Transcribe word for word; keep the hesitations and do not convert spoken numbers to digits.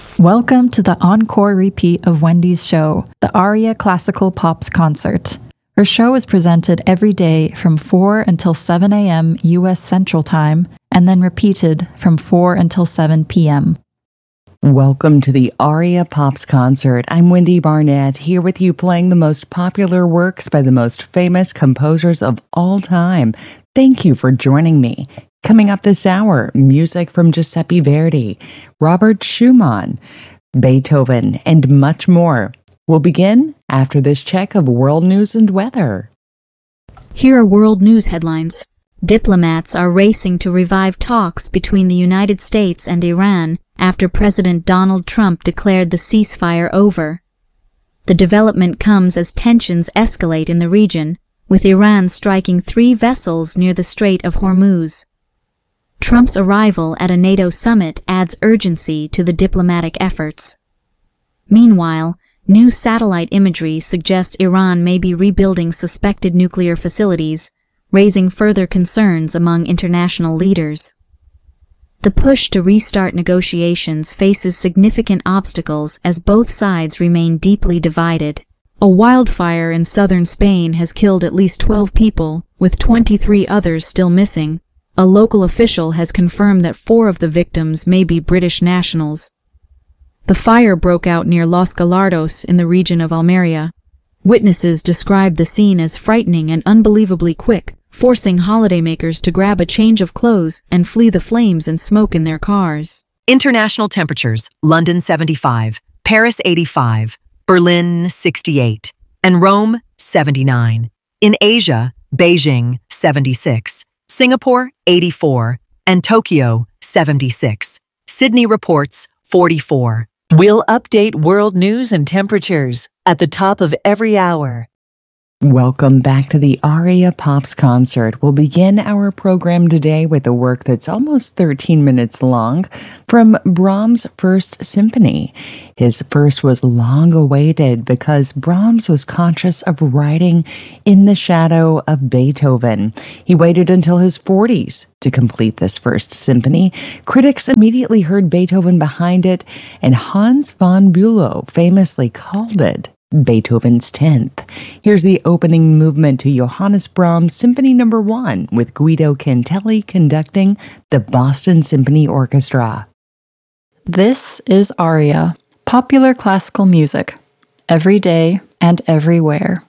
Welcome to the encore repeat of Wendy's show, the Aria Classical Pops Concert. Her show is presented every day from four until seven a.m. U S Central Time, and then repeated from four until seven p.m. Welcome to the Aria Pops Concert. I'm Wendy Barnett, here with you playing the most popular works by the most famous composers of all time. Thank you for joining me. Coming up this hour, music from Giuseppe Verdi, Robert Schumann, Beethoven, and much more. We'll begin after this check of world news and weather. Here are world news headlines. Diplomats are racing to revive talks between the United States and Iran after President Donald Trump declared the ceasefire over. The development comes as tensions escalate in the region, with Iran striking three vessels near the Strait of Hormuz. Trump's arrival at a NATO summit adds urgency to the diplomatic efforts. Meanwhile, new satellite imagery suggests Iran may be rebuilding suspected nuclear facilities, raising further concerns among international leaders. The push to restart negotiations faces significant obstacles as both sides remain deeply divided. A wildfire in southern Spain has killed at least twelve people, with twenty-three others still missing. A local official has confirmed that four of the victims may be British nationals. The fire broke out near Los Gallardos in the region of Almeria. Witnesses described the scene as frightening and unbelievably quick, forcing holidaymakers to grab a change of clothes and flee the flames and smoke in their cars. International temperatures: London seventy-five, Paris eighty-five, Berlin sixty-eight, and Rome seventy-nine. In Asia, Beijing seventy-six, Singapore eighty-four, and Tokyo seventy-six. Sydney reports forty-four. We'll update world news and temperatures at the top of every hour. Welcome back to the Aria Pops Concert. We'll begin our program today with a work that's almost thirteen minutes long from Brahms' First Symphony. His first was long awaited because Brahms was conscious of writing in the shadow of Beethoven. He waited until his forties to complete this First Symphony. Critics immediately heard Beethoven behind it, and Hans von Bülow famously called it Beethoven's tenth. Here's the opening movement to Johannes Brahms Symphony Number One with Guido Cantelli conducting the Boston Symphony Orchestra. This is Aria, popular classical music, every day and everywhere.